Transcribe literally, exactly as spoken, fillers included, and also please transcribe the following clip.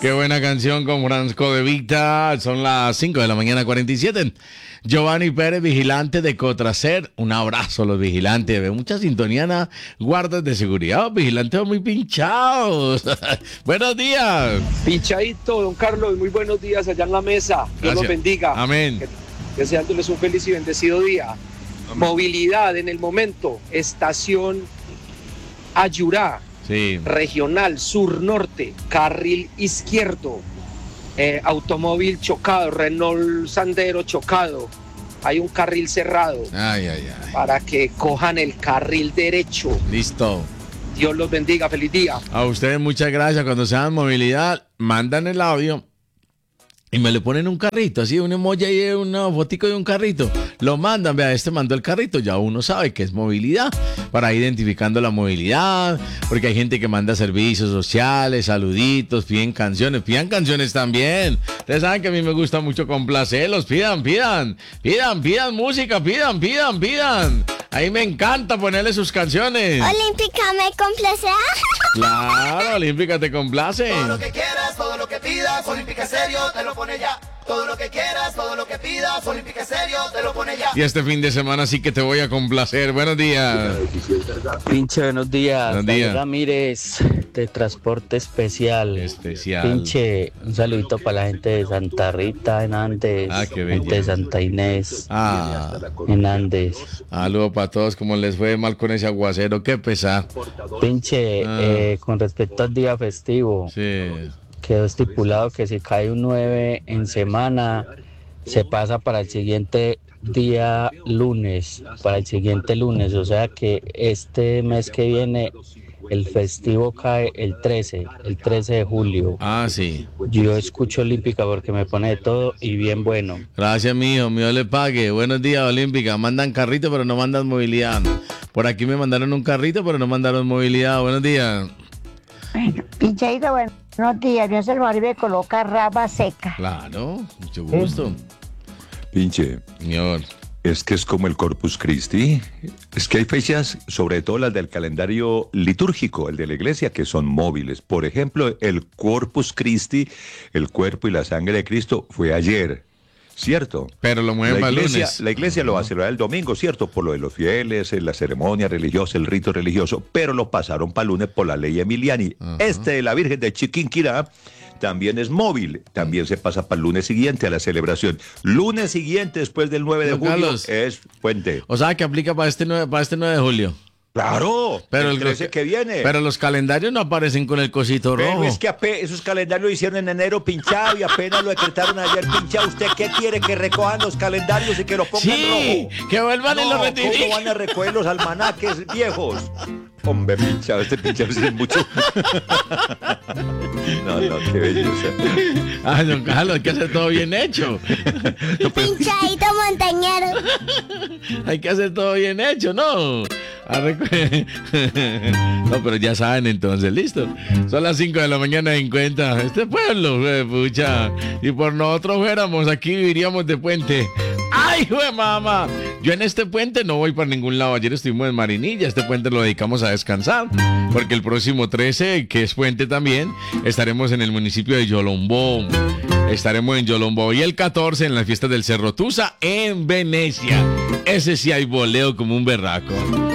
Qué buena canción con Franco De Vita. Son las cinco de la mañana, cuarenta y siete. Giovanni Pérez, vigilante de Cotracer. Un abrazo a los vigilantes. Ve mucha sintonía, na, guardas de seguridad. Vigilantes muy pinchados. Buenos días. Pinchadito, don Carlos. Muy buenos días allá en la mesa. Dios Gracias. los bendiga. Amén. Deseándoles un feliz y bendecido día. Amén. Movilidad en el momento. Estación Ayurá. Sí. Regional Sur-Norte, carril izquierdo, eh, automóvil chocado, Renault Sandero chocado, hay un carril cerrado. Ay, ay, ay. Para que cojan el carril derecho. Listo. Dios los bendiga, feliz día. A ustedes muchas gracias. Cuando sean movilidad, mandan el audio y me le ponen un carrito, así, un emoji y una fotico de un carrito. Lo mandan, vea, este mandó el carrito, ya uno sabe que es movilidad, para ir identificando la movilidad, porque hay gente que manda servicios sociales, saluditos, piden canciones, pidan canciones también. Ustedes saben que a mí me gusta mucho complacerlos, pidan, pidan, pidan, pidan música, pidan, pidan, pidan. Ahí me encanta ponerle sus canciones. Olímpica me complace. Claro, Olímpica te complace. Todo lo que quieras, todo lo que pidas, Olímpica Estéreo te lo pone ya. Todo lo que quieras, todo lo que pidas, Olímpica Estéreo te lo pone ya. Y este fin de semana sí que te voy a complacer. Buenos días. Pinche, buenos días. Buenos días. David Ramírez, de Transporte Especial. Especial. Pinche, un saludito para la gente de Santa Rita en Andes. Ah, qué gente bella. de Santa Inés Ah, en Andes. saludo para todos. Como les fue mal con ese aguacero, qué pesar. Pinche, Ah. eh, con respecto al día festivo, Sí. quedó estipulado que si cae un nueve en semana, se pasa para el siguiente día lunes, para el siguiente lunes. O sea que este mes que viene, el festivo cae el trece, el trece de julio. Ah, sí. Yo escucho Olímpica porque me pone de todo y bien bueno. Gracias, mijo. Mío le pague. Buenos días, Olímpica. Mandan carrito, pero no mandan movilidad. Por aquí me mandaron un carrito, pero no mandaron movilidad. Buenos días. Bueno, pinchadito, buenos días. Dios el Maribe coloca raba seca. Claro, mucho gusto. Pinche, Señor. es que es como el Corpus Christi. Es que hay fechas, sobre todo las del calendario litúrgico, el de la iglesia, que son móviles. Por ejemplo, el Corpus Christi, el cuerpo y la sangre de Cristo, fue ayer, ¿cierto? Pero lo mueven La para el iglesia, lunes. la iglesia lo va a celebrar el domingo, ¿cierto? Por lo de los fieles, en la ceremonia religiosa, el rito religioso, pero lo pasaron para el lunes por la ley Emiliani. Ajá. Este de la Virgen de Chiquinquirá también es móvil, también se pasa para el lunes siguiente a la celebración. Lunes siguiente, después del nueve de Don julio, Carlos. es puente. O sea, que aplica para este nueve, para este nueve de julio. Claro, Pero el el trece que viene. Pero los calendarios no aparecen con el cosito Pero rojo. es que ape- esos calendarios lo hicieron en enero pinchado y apenas lo decretaron ayer pinchado. ¿Usted qué quiere? Que recojan los calendarios y que lo pongan Sí, rojo. que vuelvan y No, lo ¿cómo retiren. van a recoger los almanaques viejos? Hombre, pinchado, este pinchado es mucho. No, no, qué belleza. Ah, don Carlos, hay que hacer todo bien hecho. Pinchadito montañero. Hay que hacer todo bien hecho, ¿no? Arre- No, pero ya saben entonces, listo. Son las cinco de la mañana en cuenta. Este pueblo, güey, pucha. Y por nosotros fuéramos, aquí viviríamos de puente. ¡Ay, güey, mamá! Yo en este puente no voy para ningún lado. Ayer estuvimos en Marinilla. Este puente lo dedicamos a descansar. Porque el próximo trece, que es puente también, estaremos en el municipio de Yolombó. Estaremos en Yolombó. Y el catorce en las fiestas del Cerro Tusa en Venecia. Ese sí hay boleo como un berraco.